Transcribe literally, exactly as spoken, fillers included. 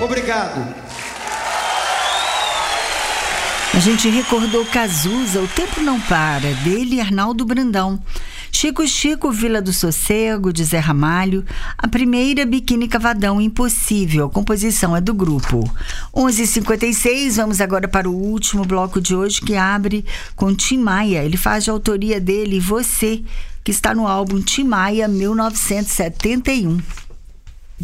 Obrigado. A gente recordou Cazuza, O Tempo Não Para, dele e Arnaldo Brandão. Chico Chico, Vila do Sossego, de Zé Ramalho. A primeira, Biquíni Cavadão, Impossível. A composição é do grupo. onze e cinquenta e seis, vamos agora para o último bloco de hoje, que abre com Tim Maia. Ele faz de autoria dele Você, que está no álbum Tim Maia mil novecentos e setenta e um.